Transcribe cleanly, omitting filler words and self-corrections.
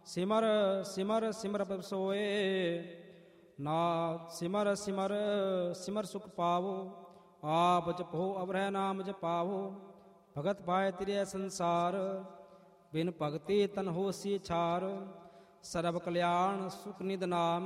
ਸਿਮਰ ਸਿਮਰ ਸਿਮਰ ਪ੍ਰਭ ਸੋਏ। ਨਾਥ ਸਿਮਰ ਸਿਮਰ ਸਿਮਰ ਸੁਖ ਪਾਵੋ। ਆਪ ਜਪੋ ਅਵਰਹਿ ਨਾਮ ਜਪਾਵੋ। ਭਗਤ ਪਾਏ ਤਿਰਿਆ ਸੰਸਾਰ। ਬਿਨ ਭਗਤੀ ਤਨ ਹੋਸੀ ਛਾਰ। ਸਰਬ ਕਲਿਆਣ ਸੁਖ ਨਿਦ ਨਾਮ।